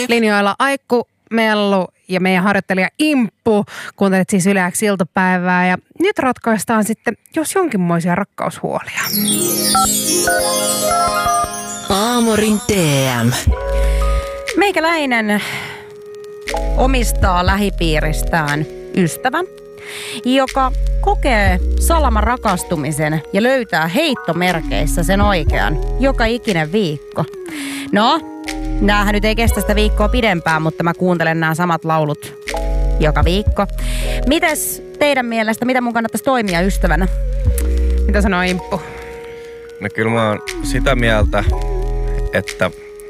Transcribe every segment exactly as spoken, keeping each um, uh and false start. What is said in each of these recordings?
Linjoilla Aikku, Mellu ja meidän harjoittelija Imppu. Kuuntelet siis Yle X iltapäivää ja nyt ratkaistaan sitten jos jonkinmoisia rakkaushuolia. Aamurin D M. Meikäläinen omistaa lähipiiristään ystävän, joka kokee salaman rakastumisen ja löytää heittomerkeissä sen oikean joka ikinen viikko. No, näähän nyt ei kestä sitä viikkoa pidempään, mutta mä kuuntelen nämä samat laulut joka viikko. Mites teidän mielestä, mitä mun kannattaisi toimia ystävänä? Mitä sanoo Imppu? No kyllä mä oon sitä mieltä, että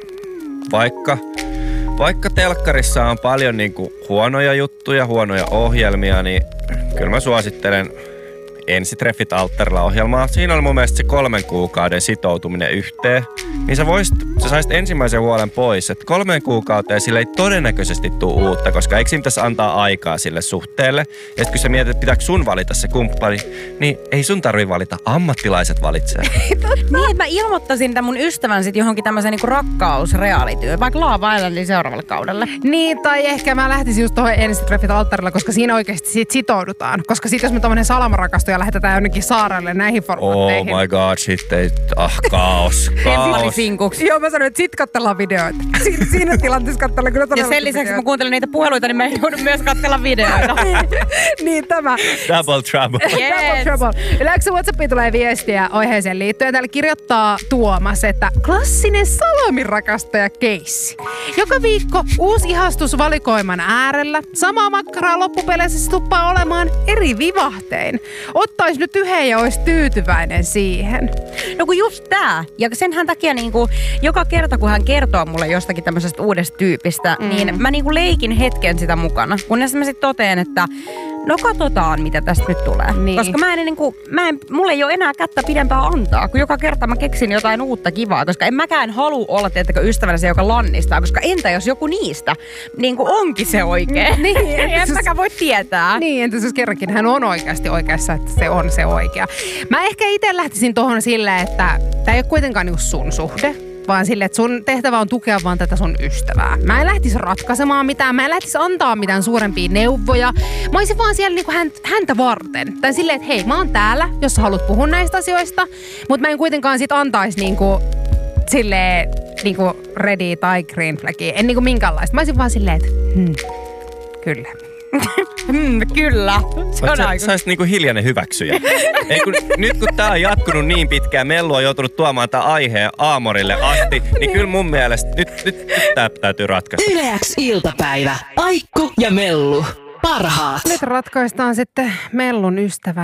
vaikka, vaikka telkkarissa on paljon niinku huonoja juttuja, huonoja ohjelmia, niin kyllä mä suosittelen Ensitreffit alttarilla -ohjelmaa. Siinä oli mun mielestä se kolmen kuukauden sitoutuminen yhteen. Niin sä, voisit, sä saisit ensimmäisen huolen pois, että kolmeen kuukauteen sille ei todennäköisesti tule uutta, koska eikö siinä pitäisi antaa aikaa sille suhteelle. Ja sitten kun sä mietit, että pitääkö sun valita se kumppani, niin ei sun tarvi valita, ammattilaiset valitsee. Niin, että mä ilmoittaisin tämän mun ystävän sit johonkin tämmöiseen niinku rakkausreaalityöhön, vaikka Love Islandin seuraavalle kaudelle. Niin, tai ehkä mä lähtisin just tuohon Ensitreffit alttarilla, koska siinä oikeasti sit sitoudutaan. Koska sit jos me tommonen salamarakastuja lähetetään jonnekin saarelle näihin formaatteihin. Oh my god, sitten ah, kaos, kaos. Joo, mä sanoin, että sit katsellaan videoita. Si- siinä tilanteessa katsellaan kyllä todella. Ja sen lisäksi, kun mä kuuntelen niitä puheluita, niin mä joudun myös katsella videoita. Niin, tämä. Double trouble. Yes. Double trouble. Yleensä WhatsAppiin tulee viestiä aiheeseen liittyen. Täällä kirjoittaa Tuomas, että klassinen salamirakastaja keissi. Joka viikko uusi ihastus valikoiman äärellä. Samaa makkaraa loppupeleissä se tuppaa olemaan eri vivahtein. Ottaisi nyt yhden ja olisi tyytyväinen siihen. No kun just tää. Ja senhän takia niinku, joka kerta kun hän kertoo mulle jostakin tämmöisestä uudesta tyypistä, mm. niin mä niinku leikin hetken sitä mukana. Kunnes mä sit toteen, että no katsotaan mitä tästä nyt tulee. Niin. Koska mä en niinku, mä en, mulla ei ole enää kättä pidempää antaa, kun joka kerta mä keksin jotain uutta kivaa. Koska en mäkään halua olla tiettäkö ystävänä se, joka lannistaa. Koska entä jos joku niistä niinku onkin se oikee? Niin. En mäkään voi tietää. Niin, entäs jos kerrankin hän on oikeasti oikeassa, että se on se oikea. Mä ehkä itse lähtisin tohon silleen, että tää ei ole kuitenkaan niinku sun suhde, vaan silleen, että sun tehtävä on tukea vaan tätä sun ystävää. Mä en lähtisi ratkaisemaan mitään, mä en lähtisi antaa mitään suurempia neuvoja. Mä olisin vaan siellä niinku häntä varten. Tai silleen, että hei, mä oon täällä, jos sä haluat puhua näistä asioista, mutta mä en kuitenkaan sit antaisi niinku silleen niinku ready tai green flagia. En niinku minkäänlaista. Mä olisin vaan silleen, että hmm, kyllä. Mm, kyllä. Se on sä, aika. sä olisit niinku hiljainen hyväksyjä. Ei, kun, nyt kun tää on jatkunut niin pitkään, Mellu on joutunut tuomaan tää aiheen Aamorille asti, niin kyllä mun mielestä nyt, nyt, nyt tää täytyy ratkaista. Yle X iltapäivä. Aikku ja Mellu. Parhaat. Nyt ratkaistaan sitten Mellun ystävän